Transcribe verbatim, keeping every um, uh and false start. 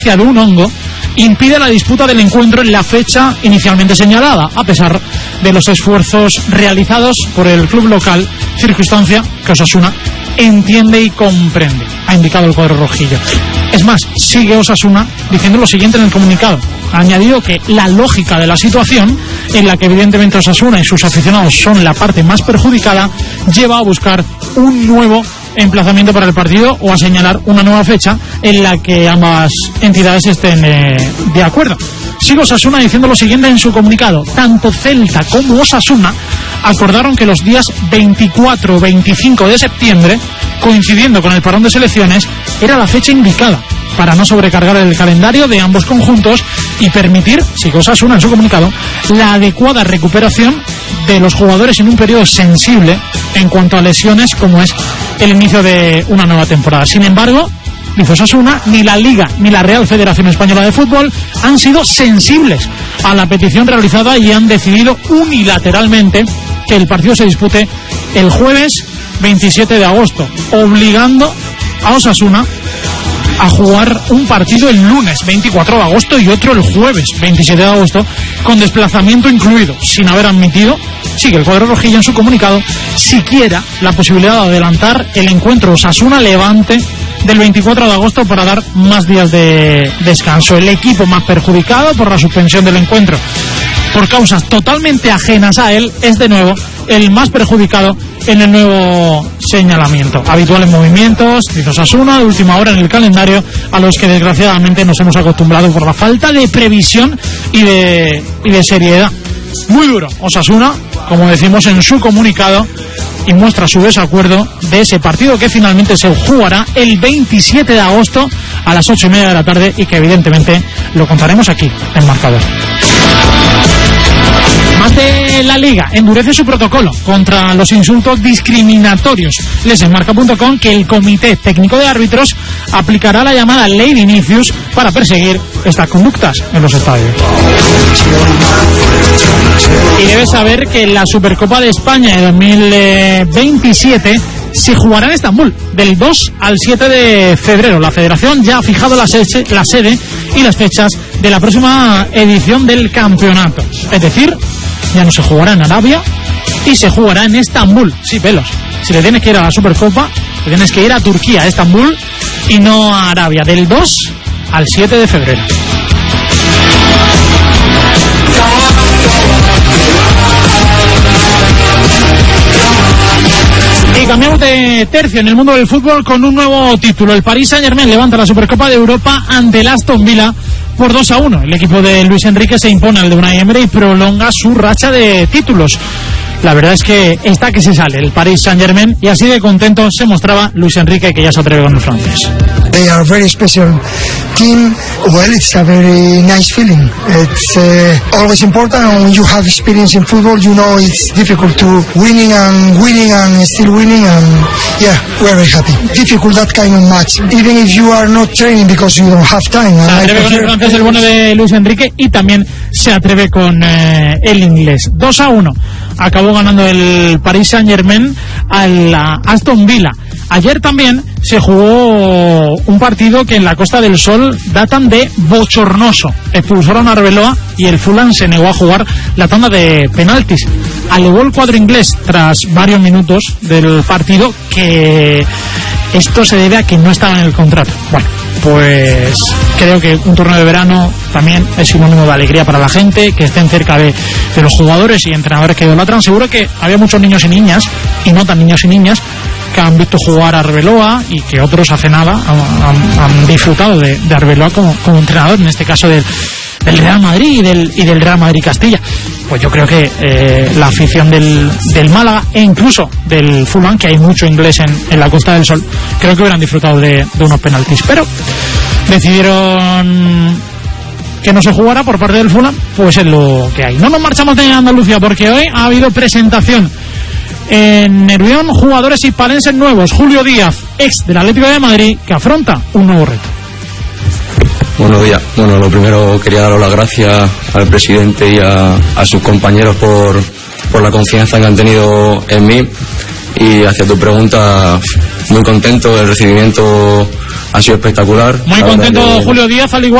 de un hongo impide la disputa del encuentro en la fecha inicialmente señalada, a pesar de los esfuerzos realizados por el club local, circunstancia que Osasuna entiende y comprende, ha indicado el cuadro rojillo. Es más, sigue Osasuna diciendo lo siguiente en el comunicado. Ha añadido que la lógica de la situación, en la que evidentemente Osasuna y sus aficionados son la parte más perjudicada, lleva a buscar un nuevo emplazamiento para el partido o a señalar una nueva fecha en la que ambas entidades estén eh, de acuerdo. Sigue Osasuna diciendo lo siguiente en su comunicado. Tanto Celta como Osasuna acordaron que los días veinticuatro o veinticinco de septiembre, coincidiendo con el parón de selecciones, era la fecha indicada para no sobrecargar el calendario de ambos conjuntos y permitir, sigue Osasuna en su comunicado, la adecuada recuperación de los jugadores en un periodo sensible en cuanto a lesiones como es el inicio de una nueva temporada. Sin embargo, dice Osasuna, ni la Liga ni la Real Federación Española de Fútbol han sido sensibles a la petición realizada y han decidido unilateralmente que el partido se dispute el jueves veintisiete de agosto, obligando a Osasuna a jugar un partido el lunes veinticuatro de agosto y otro el jueves veintisiete de agosto, con desplazamiento incluido, sin haber admitido, sigue el cuadro rojillo en su comunicado, siquiera la posibilidad de adelantar el encuentro Osasuna-Levante del veinticuatro de agosto para dar más días de descanso. El equipo más perjudicado por la suspensión del encuentro por causas totalmente ajenas a él es de nuevo el más perjudicado en el nuevo señalamiento. Habituales movimientos, dice Osasuna, de última hora en el calendario, a los que desgraciadamente nos hemos acostumbrado por la falta de previsión y de, y de seriedad. Muy duro Osasuna, como decimos en su comunicado, y muestra su desacuerdo de ese partido que finalmente se jugará el veintisiete de agosto a las ocho y media de la tarde y que evidentemente lo contaremos aquí en Marcador. Más de la Liga, endurece su protocolo contra los insultos discriminatorios. Les en marca punto com que el Comité Técnico de Árbitros aplicará la llamada Ley Vinicius para perseguir estas conductas en los estadios. Y debes saber que la Supercopa de España de dos mil veintisiete se jugará en Estambul del dos al siete de febrero. La Federación ya ha fijado la sede, la sede y las fechas de la próxima edición del campeonato. Es decir, ya no se jugará en Arabia y se jugará en Estambul. Sí, pelos. Si le tienes que ir a la Supercopa, le tienes que ir a Turquía, a Estambul, y no a Arabia, del dos al siete de febrero. Y cambiamos de tercio en el mundo del fútbol con un nuevo título. El Paris Saint-Germain levanta la Supercopa de Europa ante el Aston Villa por dos a uno. El equipo de Luis Enrique se impone al de Unai Emery y prolonga su racha de títulos. La verdad es que está que se sale el Paris Saint-Germain, y así de contento se mostraba Luis Enrique, que ya se atreve con el francés. They are a very special team. Well, it's a very nice feeling. It's uh, always important, and when you have experience in football, you know it's difficult to winning and winning and still winning, and yeah, we're very happy. Difficult that kind of match, even if you are not training because you don't have time. Se atreve con el francés, el bueno de Luis Enrique, y también se atreve con eh, el inglés. dos a uno acabó ganando el Paris Saint-Germain al Aston Villa. Ayer también se jugó un partido que en la Costa del Sol datan de bochornoso. Expulsaron a Arbeloa y el Fulham se negó a jugar la tanda de penaltis. Alegó el cuadro inglés tras varios minutos del partido que esto se debe a que no estaba en el contrato. Bueno, pues creo que un torneo de verano también es sinónimo de alegría para la gente, que estén cerca de, de los jugadores y entrenadores que idolatran. Seguro que había muchos niños y niñas, y no tan niños y niñas, que han visto jugar a Arbeloa y que otros hace nada han, han, han disfrutado de, de Arbeloa como, como entrenador, en este caso del, del Real Madrid y del, y del Real Madrid Castilla. Pues yo creo que eh, la afición del, del Málaga e incluso del Fulham, que hay mucho inglés en, en la Costa del Sol, creo que hubieran disfrutado de, de unos penaltis, pero decidieron que no se jugara por parte del Fulham. Pues es lo que hay. No nos marchamos de Andalucía porque hoy ha habido presentación en Nervión, jugadores hispalenses nuevos. Julio Díaz, ex del Atlético de Madrid, que afronta un nuevo reto. Buenos días. Bueno, lo primero quería daros las gracias al presidente y a, a sus compañeros por, por la confianza que han tenido en mí. Y hacia tu pregunta, muy contento del recibimiento ha sido espectacular. Muy contento que... Julio Díaz, al igual